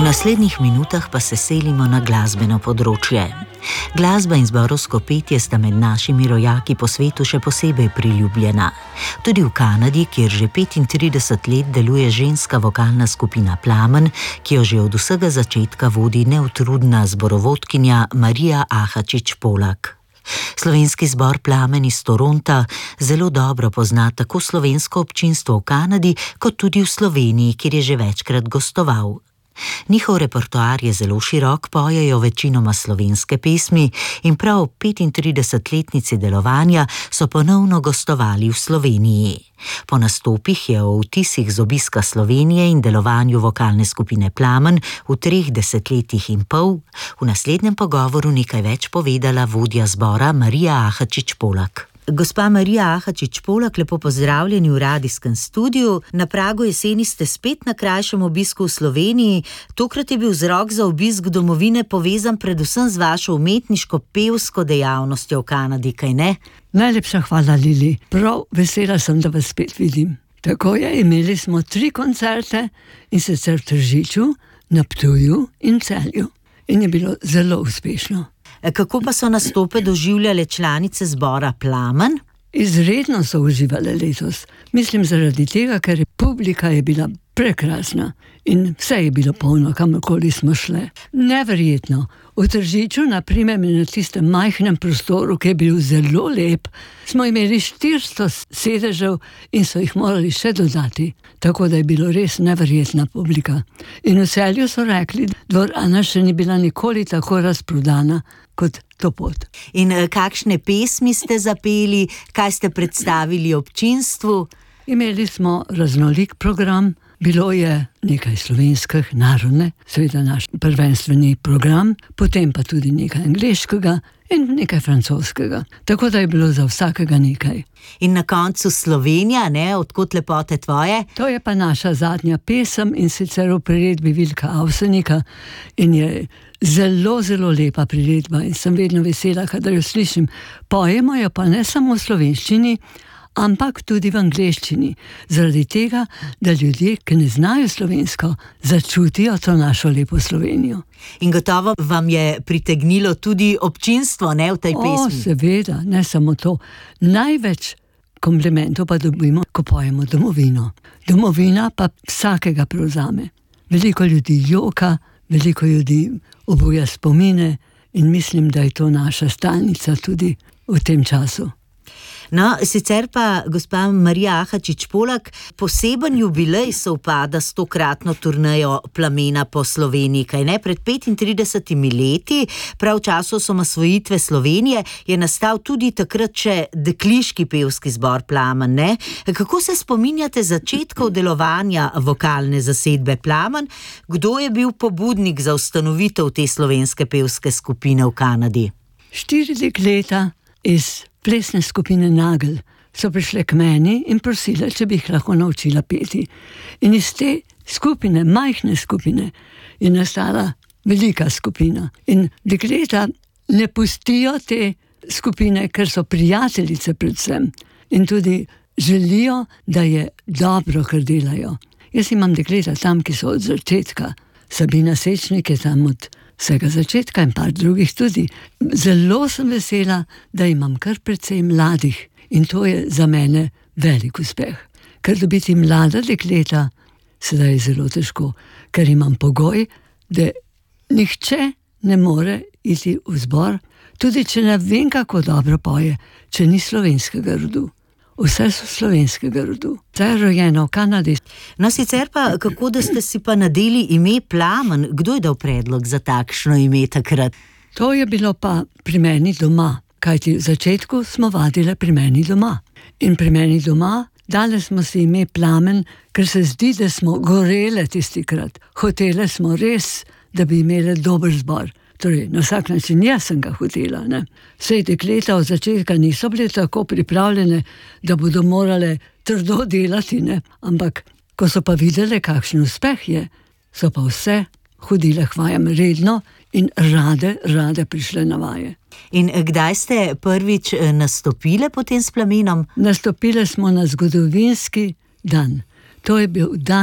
V naslednjih minutah pa se selimo na glasbeno področje. Glasba in zborovsko petje sta med našimi rojaki po svetu še posebej priljubljena. Tudi v Kanadi, kjer že 35 let deluje ženska vokalna skupina Plamen, ki jo že od vsega začetka vodi neutrudna zborovodkinja Marija Ahačič-Polak. Slovenski zbor Plamen iz Toronta zelo dobro pozna tako slovensko občinstvo v Kanadi, kot tudi v Sloveniji, kjer je že večkrat gostoval. Njihov repertoar je zelo širok, pojejo večinoma slovenske pesmi in prav ob 35-letnici delovanja so ponovno gostovali v Sloveniji. Po nastopih je o vtisih z obiska Slovenije in delovanju vokalne skupine Plamen v 3 desetletjih in pol v naslednjem pogovoru nekaj več povedala vodja zbora Marija Ahačič-Polak. Gospa Marija Ahačič-Polak, lepo pozdravljeni v radijskem studiu. Na pragu jeseni ste spet na krajšem obisku v Sloveniji. Tokrat je bil vzrok za obisk domovine povezan predvsem z vašo umetniško-pevsko dejavnostjo v Kanadi, kaj ne? Najlepša hvala, Lili. Prav vesela sem, da vas spet vidim. Tako je, imeli smo 3 koncerte, in sicer v Tržiču, na Ptuju in Celju. In je bilo zelo uspešno. Kako pa so nastope doživljale članice zbora Plamen? Izredno so uživale letos. Mislim zaradi tega, ker publika je bila prekrasna in vse je bilo polno, kamorkoli smo šle. Neverjetno. V Tržiču, na primer, na tistem majhnem prostoru, ki je bil zelo lep, smo imeli 400 sedežev in so jih morali še dodati. Tako da je bilo res neverjetna publika. In v Celju so rekli, dvorana še ni bila nikoli tako razprodana kot to pot. In kakšne pesmi ste zapeli, kaj ste predstavili občinstvu? Imeli smo raznolik program, bilo je nekaj slovenskih, narodne, seveda naš prvenstveni program, potem pa tudi nekaj angleškega in nekaj francoskega. Tako da je bilo za vsakega nekaj. In na koncu Slovenija, ne, odkot lepote tvoje? To je pa naša zadnja pesem in sicer v priredbi Vilka Avsenika in je zelo, zelo lepa priredba in sem vedno vesela, kadar jo slišim. Pojemo jo pa ne samo v slovenščini, ampak tudi v angleščini, zaradi tega, da ljudje, ki ne znajo slovensko, začutijo to našo lepo Slovenijo. In gotovo vam je pritegnilo tudi občinstvo, ne, v tej pesmi? Seveda, ne samo to. Največ komplimentov pa dobimo, ko pojemo domovino. Domovina pa vsakega prevzame. Veliko ljudi joka, veliko ljudi obuja spomine in mislim, da je to naša stalnica tudi v tem času. No, sicer pa, gospa Marija Ahačič-Polak, poseben jubilej sovpada s 100-kratno turnejo Plamena po Sloveniji, kaj ne? Pred 35 leti, prav v času osamosvojitve Slovenije, je nastal tudi takrat še dekliški pevski zbor Plamen, ne? Kako se spominjate začetkov delovanja vokalne zasedbe Plamen? Kdo je bil pobudnik za ustanovitev te slovenske pevske skupine v Kanadi? 4 dekleta iz plesne skupine Nagel so prišle k meni in prosile, če bi jih lahko naučila peti. In iz te skupine, majhne skupine, je nastala velika skupina. In dekleta ne pustijo te skupine, ker so prijateljice predvsem. In tudi želijo, da je dobro, kar delajo. Jaz imam dekleta tam, ki so od začetka. Sabina Sečnik je tam od vsega začetka in par drugih tudi. Zelo sem vesela, da imam kar precej mladih in to je za mene velik uspeh. Ker dobiti mlada dekleta sedaj je zelo težko, ker imam pogoj, da nihče ne more iti v zbor, tudi če ne vem, kako dobro poje, če ni slovenskega rodu. Vse so slovenskega rodu. Vse je rojeno v Kanadi. No, sicer pa, kako da ste si pa nadeli ime Plamen? Kdo je dal predlog za takšno ime takrat? To je bilo pa pri meni doma, kajti v začetku smo vadile pri meni doma. In pri meni doma dali smo si ime Plamen, ker se zdi, da smo gorele tistikrat. Hotele smo res, da bi imeli dober zbor. Torej, na vsak način jaz sem ga hotela, ne. Sej dekleta od začetka niso bile tako pripravljene, da bodo morale trdo delati, ne. Ampak, ko so pa videle, kakšen uspeh je, so pa vse hodile k vajam redno in rade prišle na vaje. In kdaj ste prvič nastopile potem s Plamenom? Nastopile smo na zgodovinski dan. To je bil dan,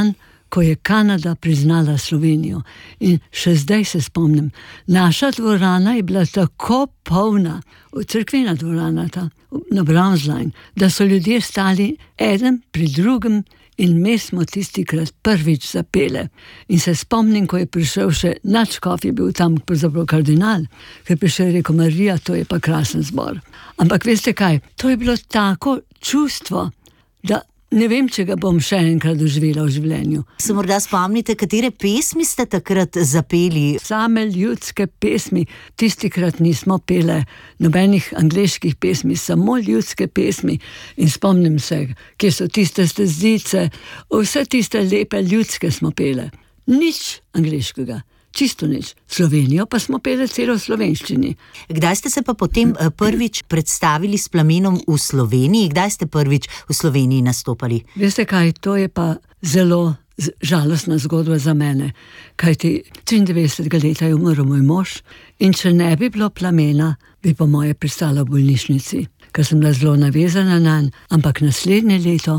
ko je Kanada priznala Slovenijo. In še zdaj se spomnim, naša dvorana je bila tako polna, cerkvena dvorana ta, na Brownsline, da so ljudje stali eden pri drugem in mi smo tistikrat prvič zapele. In se spomnim, ko je prišel še nadškof, je bil tam pravzaprav kardinal, ker je prišel in rekel, Marija, to je pa krasen zbor. Ampak veste kaj, to je bilo tako čustvo, da ne vem, če ga bom še enkrat doživela v življenju. Se morda spomnite, katere pesmi ste takrat zapeli? Same ljudske pesmi. Tistikrat nismo pele nobenih angleških pesmi, samo ljudske pesmi. In spomnim se, kje so tiste stezdice, vse tiste lepe ljudske smo pele. Nič angleškega. Čisto nič. Slovenijo pa smo pele celo v slovenščini. Kdaj ste se pa potem prvič predstavili s Plamenom v Sloveniji? Kdaj ste prvič v Sloveniji nastopali? Veste kaj, to je pa zelo žalostna zgodba za mene. Kajti 93. leta je umrl moj mož in če ne bi bilo Plamena, bi po moje pristala v bolnišnici, ker sem bila zelo navezana nanj, ampak naslednje leto,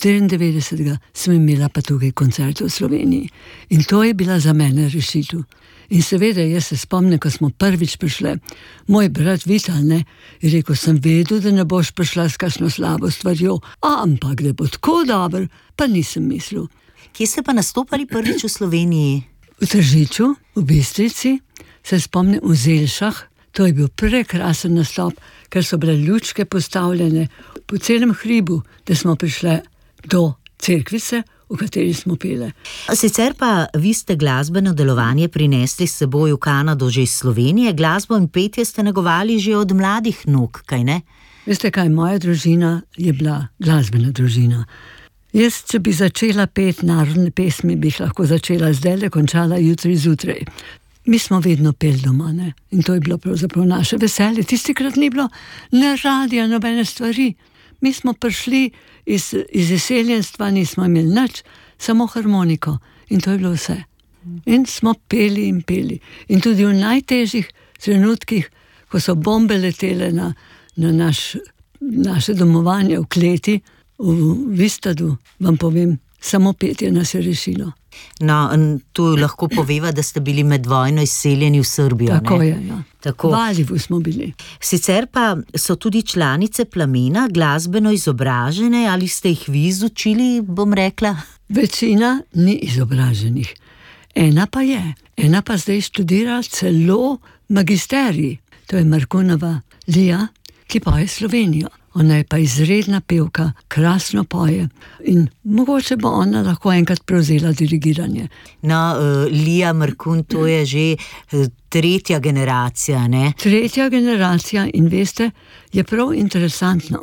94. sem imela pa tukaj koncert v Sloveniji. In to je bila za mene rešitev. In seveda, jaz se spomnim, ko smo prvič prišli, moj brat Vital, je rekel, sem vedel, da ne boš prišla s kakšno slabo stvarjo, ampak da bo tako dober, pa nisem mislil. Kje ste pa nastopali prvič v Sloveniji? V Tržiču, v Bistrici, se spomnim v Zelšah. To je bil prekrasen nastop, ker so bile lučke postavljene po celem hribu, da smo prišli do cerkvice, v kateri smo pele. Sicer pa vi ste glasbeno delovanje prinesli s seboj v Kanado že iz Slovenije, glasbo in petje ste negovali že od mladih nog, kaj ne? Veste kaj, moja družina je bila glasbena družina. Jaz, če bi začela peti narodne pesmi, bi jih lahko začela zdaj, končala jutri zjutraj. Mi smo vedno peli doma, in to je bilo pravzaprav naše veselje. Tistikrat ni bilo ne radija, nobene stvari. Mi smo prišli iz izseljenstva, nismo imeli nič, samo harmoniko in to je bilo vse. In smo peli in peli. In tudi v najtežjih trenutkih, ko so bombe letele na naše domovanje v kleti, v Vistadu, vam povem, samo petje nas je rešilo. No, tu lahko poveva, da ste bili med vojno izseljeni v Srbijo. Tako je, ja. Tako. V Valjevu smo bili. Sicer pa so tudi članice Plamena glasbeno izobražene, ali ste jih vi izučili, bom rekla? Večina ni izobraženih. Ena pa je. Ena pa zdaj študira celo magisterij. To je Markunova Lija, ki poje Slovenijo. Ona je pa izredna pevka, krasno poje in mogoče bo ona lahko enkrat prevzela dirigiranje. No, Lija Markun, to je že tretja generacija, ne? Tretja generacija in veste, je prav interesantno.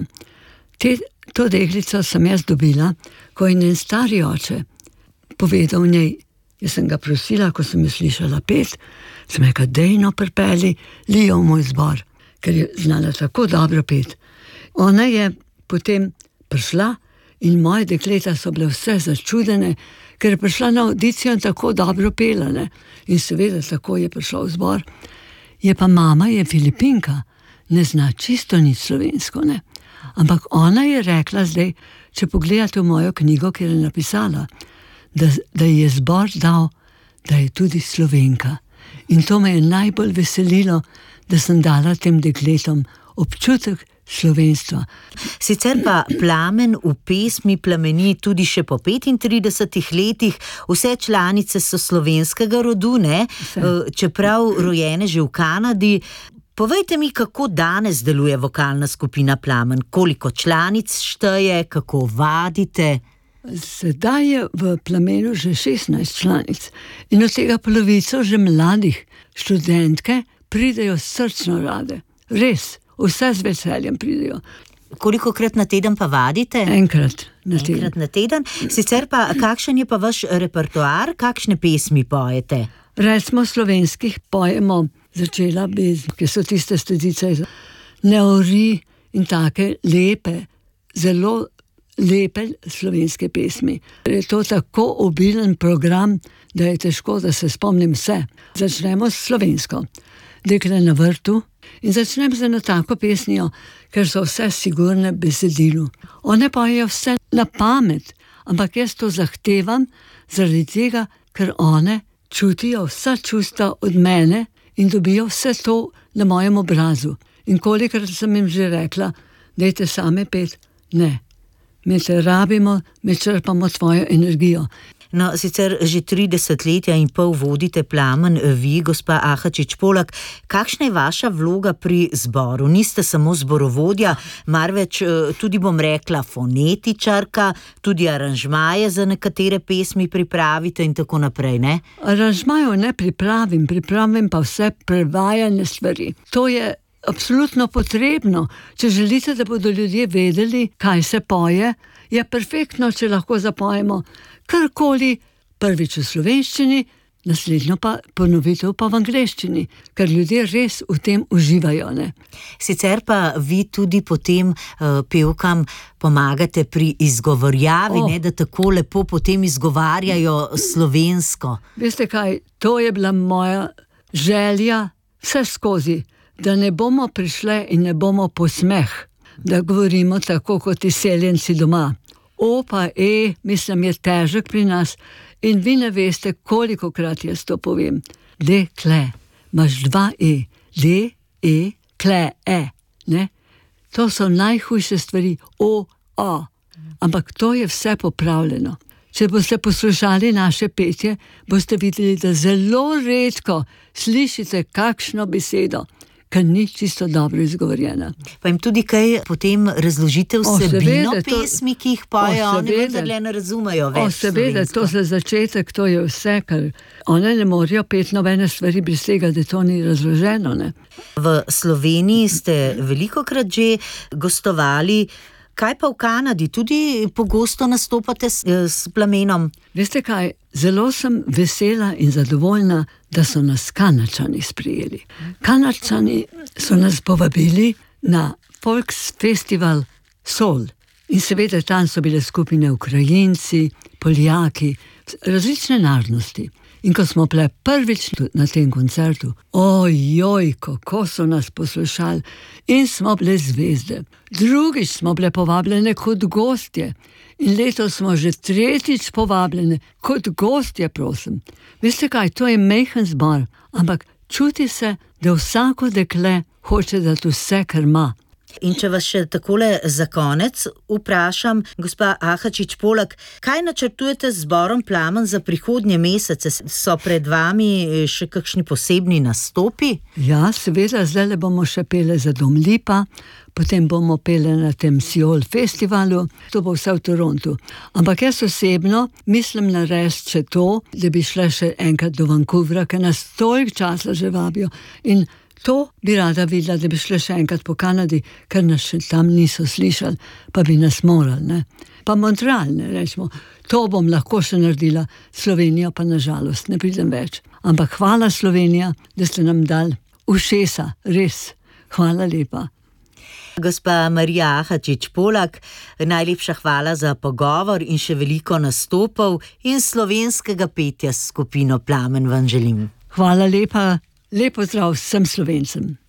To deklico sem jaz dobila, ko je njen stari oče povedal njej, jaz sem ga prosila, ko sem jo slišala pet, sem rekla, dejno pripeli Lijo v moj zbor, ker je znala tako dobro pet. Ona je potem prišla in moje dekleta so bile vse začudene, ker je prišla na audicijo in tako dobro pela, In seveda tako je prišla v zbor. Je pa mama, je Filipinka, ne zna čisto nič slovensko, Ampak ona je rekla zdaj, če pogledate v mojo knjigo, kjer je napisala, da je zbor dal, da je tudi Slovenka. In to me je najbolj veselilo, da sem dala tem dekletom občutek slovenstva. Sicer pa Plamen v pesmi plameni tudi še po 35 letih. Vse članice so slovenskega rodu, čeprav rojene že v Kanadi. Povejte mi, kako danes deluje vokalna skupina Plamen, koliko članic šteje, kako vadite? Sedaj je v Plamenu že 16 članic in od tega polovico že mladih. Študentke pridejo srčno rade, res. Vse z veseljem pridejo. Kolikokrat na teden pa vadite? Enkrat na teden. Enkrat na teden. Sicer pa, kakšen je pa vaš repertoar, kakšne pesmi pojete? Recimo slovenskih pojemo, začela bi, ki so tiste stedice, Neori in take lepe, zelo lepe slovenske pesmi. Je to tako obilen program, da je težko, da se spomnim vse. Začnemo s slovensko. Dekle na vrtu. In začnem z eno tako pesnijo, ker so vse sigurne besedilu. One pojejo vse na pamet, ampak jaz to zahtevam zaradi tega, ker one čutijo vsa čustva od mene in dobijo vse to na mojem obrazu. In kolikrat sem jim že rekla, dajte same pet, ne, mi te rabimo, mi črpamo tvojo energijo. No, sicer že 30 let in pol vodite Plamen vi, gospa Ahačič Polak. Kakšna je vaša vloga pri zboru? Niste samo zborovodja, marveč tudi, bom rekla, fonetičarka, tudi aranžmaje za nekatere pesmi pripravite in tako naprej, ne? Aranžmajev ne pripravim pa vse prevajane stvari. To je absolutno potrebno. Če želite, da bodo ljudje vedeli, kaj se poje, je perfektno, če lahko zapojemo karkoli, prvič v slovenščini, naslednjo pa ponovitev pa v angleščini, ker ljudje res v tem uživajo, ne. Sicer pa vi tudi potem pevkam pomagate pri izgovorjavi, ne, da tako lepo potem izgovarjajo slovensko. Veste kaj, to je bila moja želja vse skozi, da ne bomo prišle in ne bomo posmeh, da govorimo tako kot izseljenci doma. O pa mislim, je težek pri nas in vi ne veste, kolikokrat jaz to povem. Kle, imaš 2 kle, ne? To so najhujše stvari, ampak to je vse popravljeno. Če boste poslušali naše petje, boste videli, da zelo redko slišite kakšno besedo, ker ni čisto dobro izgovorjena. Pa jim tudi kaj potem razložite vsebino pesmi, ki jih pojejo, oni vendarle ne razumejo več seveda, slovensko. To za začetek, to je vse, ker one ne morajo peti nobene stvari brez tega, da to ni razloženo, ne. V Sloveniji ste velikokrat že gostovali. Kaj pa v Kanadi? Tudi pogosto nastopate s Plamenom? Veste kaj, zelo sem vesela in zadovoljna, da so nas Kanadčani sprejeli. Kanadčani so nas povabili na Volksfestival Sol. In seveda tam so bile skupine Ukrajinci, Poljaki, različne narodnosti. In ko smo bile prvič na tem koncertu, kako so nas poslušali in smo bile zvezde. Drugič smo bile povabljene kot gostje in letos smo že 3. povabljene kot gostje, prosim. Veste kaj, to je majhen zbor, ampak čuti se, da vsako dekle hoče dati vse, kar ima. In če vas še takole za konec vprašam, gospa Ahačič Polak, kaj načrtujete z zborom Plamen za prihodnje mesece? So pred vami še kakšni posebni nastopi? Ja, seveda, zdaj bomo še pele za Dom Lipa, potem bomo pele na tem Seoul festivalu, to bo vse v Torontu. Ampak jaz osebno mislim narediti še to, da bi šla še enkrat do Vancouvra, ker nas toliko časa že vabijo in to bi rada videla, da bi šla še enkrat po Kanadi, ker nas še tam niso slišali, pa bi nas morali, ne. Pa Montreal, ne, rečemo, to bom lahko še naredila, Slovenijo pa nažalost ne pridem več. Ampak hvala Slovenija, da ste nam dali ušesa, res, hvala lepa. Gospa Marija Ahačič Polak, najlepša hvala za pogovor in še veliko nastopov in slovenskega petja s skupino Plamen vam želim. Hvala lepa. Lep pozdrav vsem Slovencem.